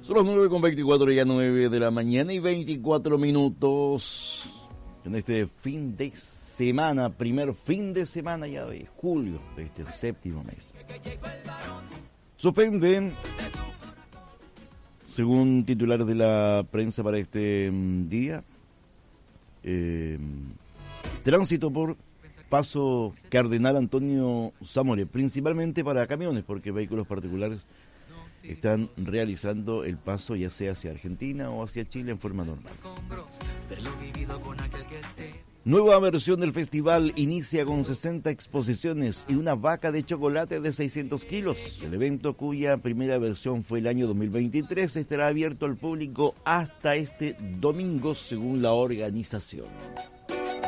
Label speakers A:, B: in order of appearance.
A: Son las 9:24, ya 9 de la mañana y 24 minutos en este fin de semana, primer fin de semana ya de julio de este séptimo mes. Suspenden, según titulares de la prensa para este día, tránsito por Paso Cardenal Antonio Zamora, principalmente para camiones, porque vehículos particulares están realizando el paso ya sea hacia Argentina o hacia Chile en forma normal. Nueva versión del festival inicia con 60 exposiciones y una vaca de chocolate de 600 kilos. El evento, cuya primera versión fue el año 2023, estará abierto al público hasta este domingo, según la organización.